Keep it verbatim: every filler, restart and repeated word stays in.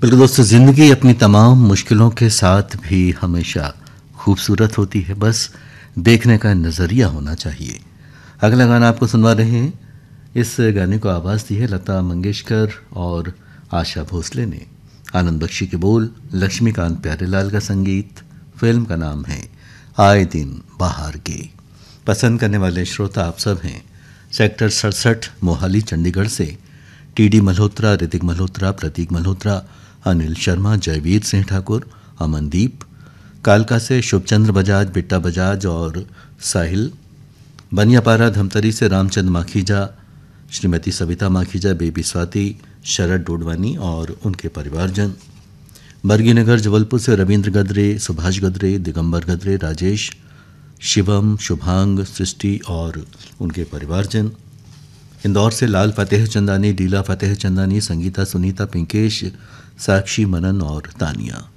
बिल्कुल दोस्तों, ज़िंदगी अपनी तमाम मुश्किलों के साथ भी हमेशा खूबसूरत होती है, बस देखने का नज़रिया होना चाहिए। अगला गाना आपको सुनवा रहे हैं। इस गाने को आवाज़ दी है लता मंगेशकर और आशा भोसले ने। आनंद बख्शी के बोल, लक्ष्मीकांत प्यारेलाल का संगीत। फिल्म का नाम है आए दिन बाहर के। पसंद करने वाले श्रोता आप सब हैं। सेक्टर सड़सठ मोहाली चंडीगढ़ से टी डी मल्होत्रा, ऋतिक मल्होत्रा, प्रतीक मल्होत्रा, अनिल शर्मा, जयवीर सिंह ठाकुर, अमनदीप, कालका से शुभचंद्र बजाज, बिट्टा बजाज और साहिल, बनियापारा धमतरी से रामचंद्र माखीजा, श्रीमती सविता माखीजा, बेबी स्वाति, शरद डोडवानी और उनके परिवारजन, बरगीनगर जबलपुर से रविंद्र गदरे, सुभाष गदरे, दिगंबर गदरे, राजेश, शिवम, शुभांग, सृष्टि और उनके परिवारजन, इंदौर से लाल फतेह चंदानी, लीला फतेह चंदानी, संगीता, सुनीता, पिंकेश, साक्षी, मनन और तानिया।